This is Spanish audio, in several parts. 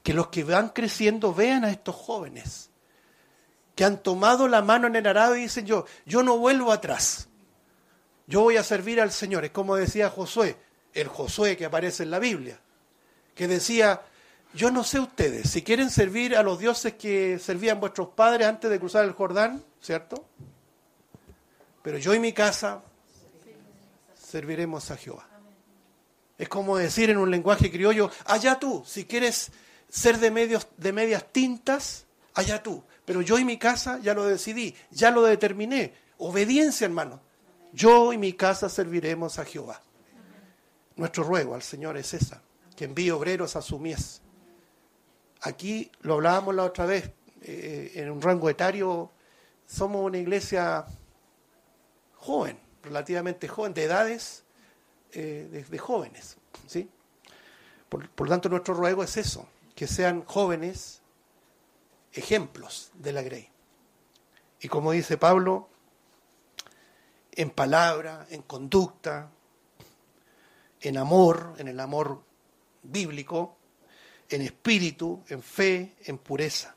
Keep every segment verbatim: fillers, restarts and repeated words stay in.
que los que van creciendo vean a estos jóvenes que han tomado la mano en el arado y dicen yo, yo no vuelvo atrás. Yo voy a servir al Señor. Es como decía Josué, el Josué que aparece en la Biblia, que decía, yo no sé ustedes, si quieren servir a los dioses que servían vuestros padres antes de cruzar el Jordán, ¿cierto? Pero yo y mi casa serviremos a Jehová. Es como decir en un lenguaje criollo, allá tú, si quieres ser de, medios, de medias tintas, allá tú. Pero yo y mi casa ya lo decidí, ya lo determiné. Obediencia, hermano. Yo y mi casa serviremos a Jehová. Nuestro ruego al Señor es esa, que envíe obreros a su mies. Aquí lo hablábamos la otra vez, eh, en un rango etario, somos una iglesia joven, relativamente joven, de edades eh, de, de jóvenes, ¿sí? Por, por lo tanto, nuestro ruego es eso, que sean jóvenes ejemplos de la grey. Y como dice Pablo, en palabra, en conducta, en amor, en el amor bíblico, en espíritu, en fe, en pureza.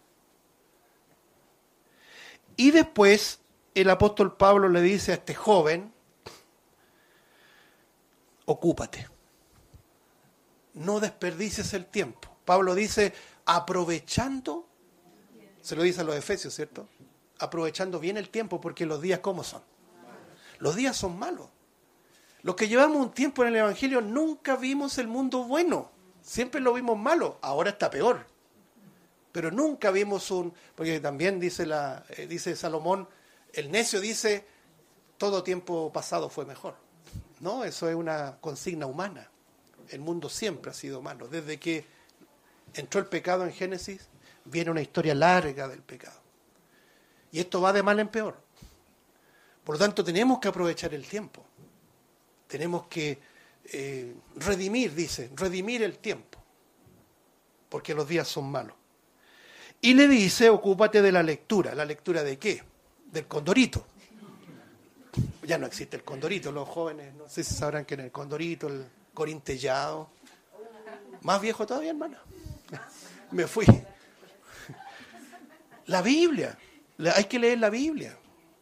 Y después el apóstol Pablo le dice a este joven, ocúpate, no desperdicies el tiempo. Pablo dice, aprovechando, se lo dice a los efesios, ¿cierto? Aprovechando bien el tiempo, porque los días, ¿cómo son? Los días son malos. Los que llevamos un tiempo en el Evangelio nunca vimos el mundo bueno. Siempre lo vimos malo. Ahora está peor. Pero nunca vimos un... Porque también dice, la, eh, dice Salomón, el necio dice, todo tiempo pasado fue mejor. No, eso es una consigna humana. El mundo siempre ha sido malo. Desde que entró el pecado en Génesis, viene una historia larga del pecado. Y esto va de mal en peor. Por lo tanto, tenemos que aprovechar el tiempo. Tenemos que eh, redimir, dice, redimir el tiempo. Porque los días son malos. Y le dice, ocúpate de la lectura. ¿La lectura de qué? Del Condorito. Ya no existe el Condorito. Los jóvenes, no sé si sabrán que en el Condorito, el Corintellado. Más viejo todavía, hermana. Me fui. La Biblia. Hay que leer la Biblia.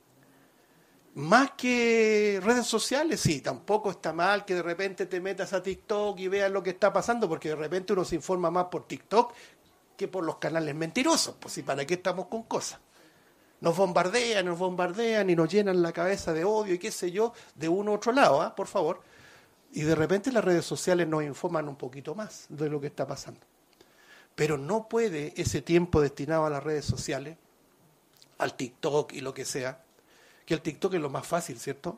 Más que redes sociales, sí, tampoco está mal que de repente te metas a TikTok y veas lo que está pasando, porque de repente uno se informa más por TikTok que por los canales mentirosos. Pues sí, ¿para qué estamos con cosas? Nos bombardean, nos bombardean y nos llenan la cabeza de odio y qué sé yo, de uno u otro lado, ¿eh? Por favor. Y de repente las redes sociales nos informan un poquito más de lo que está pasando. Pero no puede ese tiempo destinado a las redes sociales, al TikTok y lo que sea, que el TikTok es lo más fácil, ¿cierto?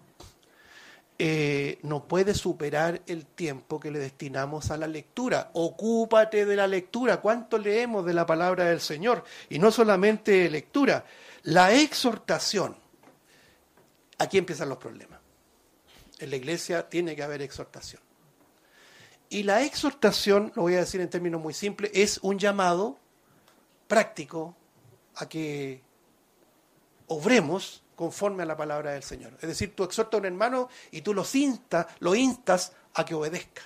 Eh, no puede superar el tiempo que le destinamos a la lectura. Ocúpate de la lectura. ¿Cuánto leemos de la palabra del Señor? Y no solamente lectura, la exhortación. Aquí empiezan los problemas. En la iglesia tiene que haber exhortación. Y la exhortación, lo voy a decir en términos muy simples, es un llamado práctico a que obremos conforme a la palabra del Señor. Es decir, tú exhortas a un hermano y tú los instas, lo instas a que obedezca.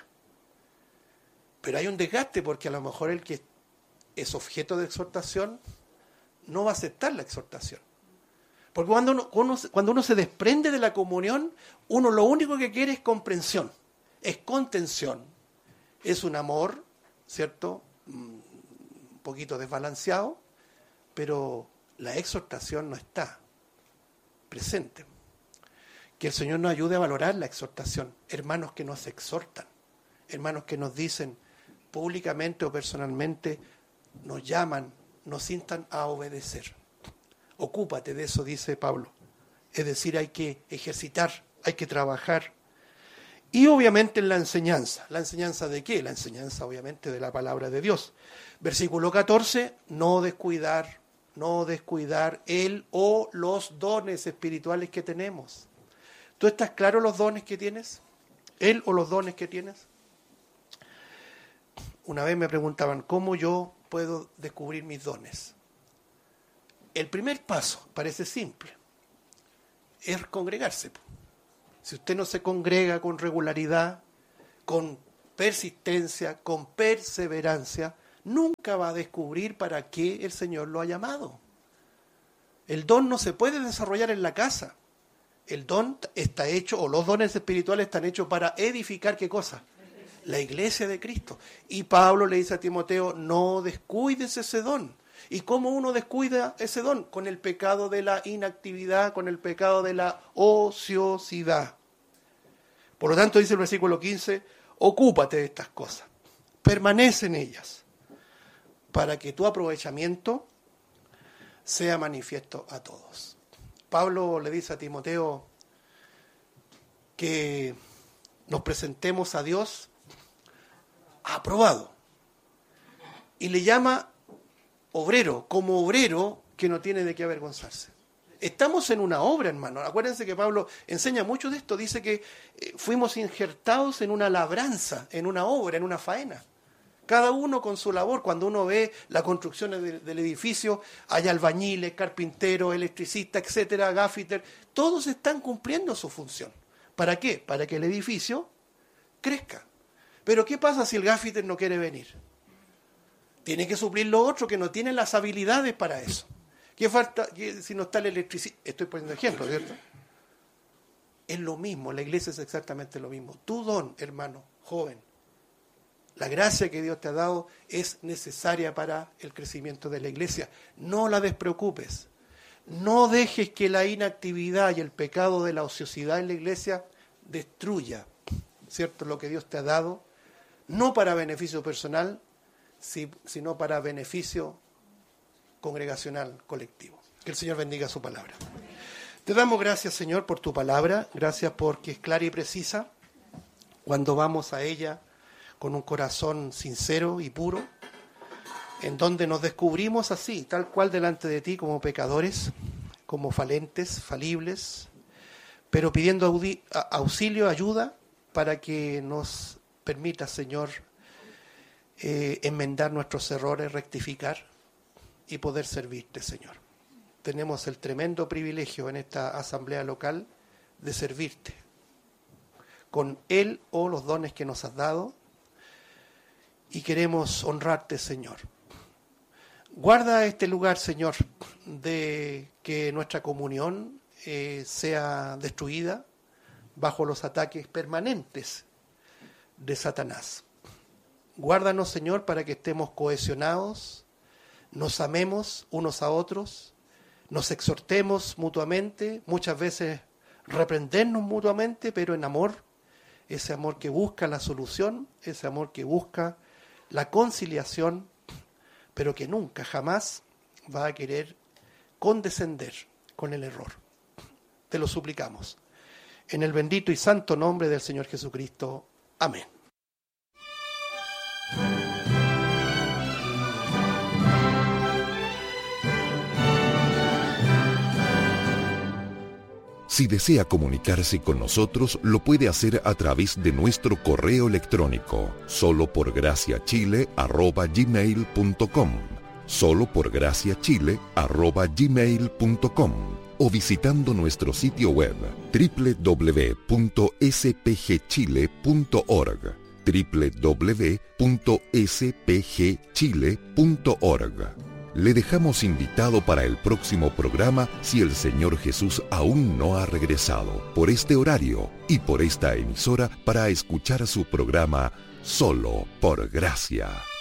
Pero hay un desgaste porque a lo mejor el que es objeto de exhortación no va a aceptar la exhortación. Porque cuando uno, uno, cuando uno se desprende de la comunión, uno lo único que quiere es comprensión, es contención, es un amor, ¿cierto? Un poquito desbalanceado, pero la exhortación no está presente. Que el Señor nos ayude a valorar la exhortación. Hermanos que nos exhortan, hermanos que nos dicen públicamente o personalmente, nos llaman, nos instan a obedecer. Ocúpate de eso, dice Pablo. Es decir, hay que ejercitar, hay que trabajar. Y obviamente en la enseñanza. ¿La enseñanza de qué? La enseñanza obviamente de la palabra de Dios. Versículo catorce, no descuidar No descuidar el o los dones espirituales que tenemos. ¿Tú estás claro los dones que tienes? ¿El o los dones que tienes? Una vez me preguntaban, ¿cómo yo puedo descubrir mis dones? El primer paso, parece simple, es congregarse. Si usted no se congrega con regularidad, con persistencia, con perseverancia, nunca va a descubrir para qué el Señor lo ha llamado. El don no se puede desarrollar en la casa. El don está hecho, o los dones espirituales están hechos para edificar, ¿qué cosa? La iglesia de Cristo. Y Pablo le dice a Timoteo, no descuides ese don. ¿Y cómo uno descuida ese don? Con el pecado de la inactividad, con el pecado de la ociosidad. Por lo tanto, dice el versículo quince, ocúpate de estas cosas, permanece en ellas, para que tu aprovechamiento sea manifiesto a todos. Pablo le dice a Timoteo que nos presentemos a Dios aprobado. Y le llama obrero, como obrero que no tiene de qué avergonzarse. Estamos en una obra, hermano. Acuérdense que Pablo enseña mucho de esto. Dice que eh, fuimos injertados en una labranza, en una obra, en una faena. Cada uno con su labor. Cuando uno ve la construcción de, del edificio, hay albañiles, carpinteros, electricistas, etcétera, gaffiter. Todos están cumpliendo su función. ¿Para qué? Para que el edificio crezca. Pero ¿qué pasa si el gaffiter no quiere venir? Tiene que suplir lo otro, que no tienen las habilidades para eso. ¿Qué falta qué, si no está el electricista? Estoy poniendo ejemplo, ¿cierto? Es lo mismo, la iglesia es exactamente lo mismo. Tu don, hermano, joven, la gracia que Dios te ha dado es necesaria para el crecimiento de la iglesia. No la despreocupes. No dejes que la inactividad y el pecado de la ociosidad en la iglesia destruya, ¿cierto?, lo que Dios te ha dado, no para beneficio personal, sino para beneficio congregacional colectivo. Que el Señor bendiga su palabra. Te damos gracias, Señor, por tu palabra. Gracias porque es clara y precisa. Cuando vamos a ella con un corazón sincero y puro, en donde nos descubrimos así, tal cual delante de ti, como pecadores, como falentes, falibles, pero pidiendo audi- auxilio, ayuda, para que nos permita, Señor, eh, enmendar nuestros errores, rectificar y poder servirte, Señor. Tenemos el tremendo privilegio en esta asamblea local de servirte con Él o los dones que nos has dado, y queremos honrarte, Señor. Guarda este lugar, Señor, de que nuestra comunión eh, sea destruida bajo los ataques permanentes de Satanás. Guárdanos, Señor, para que estemos cohesionados, nos amemos unos a otros, nos exhortemos mutuamente, muchas veces reprendernos mutuamente, pero en amor, ese amor que busca la solución, ese amor que busca la conciliación, pero que nunca, jamás va a querer condescender con el error. Te lo suplicamos. En el bendito y santo nombre del Señor Jesucristo. Amén. Si desea comunicarse con nosotros, lo puede hacer a través de nuestro correo electrónico, solo por gracia chile arroba gmail punto com, solo por gracia chile arroba gmail punto com, o visitando nuestro sitio web doble u doble u doble u punto s p g chile punto org, doble u doble u doble u punto s p g chile punto org. Le dejamos invitado para el próximo programa si el Señor Jesús aún no ha regresado, por este horario y por esta emisora, para escuchar su programa Solo por Gracia.